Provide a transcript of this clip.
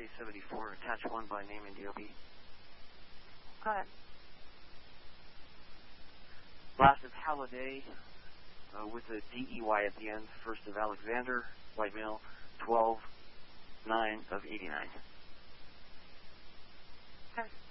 SA-74, attach 1 by name and DOB. Go ahead. Last is Halliday, with a DEY at the end. First of Alexander, white male, 12/9/89. Okay.